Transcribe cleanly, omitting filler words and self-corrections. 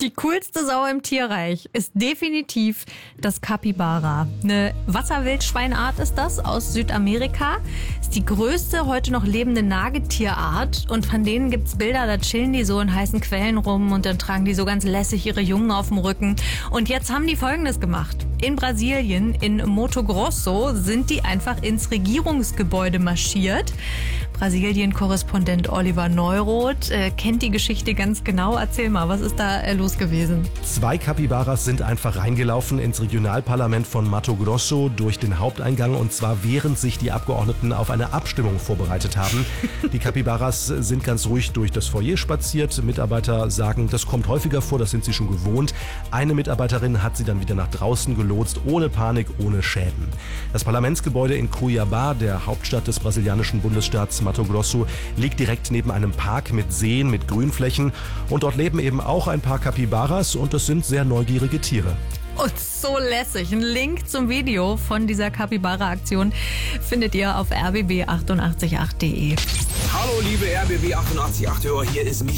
Die coolste Sau im Tierreich ist definitiv das Capybara. Eine Wasserwildschweinart ist das aus Südamerika. Ist die größte heute noch lebende Nagetierart. Und von denen gibt's Bilder, da chillen die so in heißen Quellen rum und dann tragen die so ganz lässig ihre Jungen auf dem Rücken. Und jetzt haben die Folgendes gemacht. In Brasilien, in Mato Grosso, sind die einfach ins Regierungsgebäude marschiert. Brasilien-Korrespondent Oliver Neuroth kennt die Geschichte ganz genau. Erzähl mal, was ist da los gewesen? 2 Capybaras sind einfach reingelaufen ins Regionalparlament von Mato Grosso durch den Haupteingang, und zwar während sich die Abgeordneten auf eine Abstimmung vorbereitet haben. Die Capybaras sind ganz ruhig durch das Foyer spaziert. Mitarbeiter sagen, das kommt häufiger vor, das sind sie schon gewohnt. Eine Mitarbeiterin hat sie dann wieder nach draußen gelotst, ohne Panik, ohne Schäden. Das Parlamentsgebäude in Cuiabá, der Hauptstadt des brasilianischen Bundesstaats Mato Grosso, liegt direkt neben einem Park mit Seen, mit Grünflächen, und dort leben eben auch ein paar Capybaras, und das sind sehr neugierige Tiere. Und so lässig. Ein Link zum Video von dieser Capybara-Aktion findet ihr auf rbb888.de. Hallo liebe RBB 888-Hörer, hier ist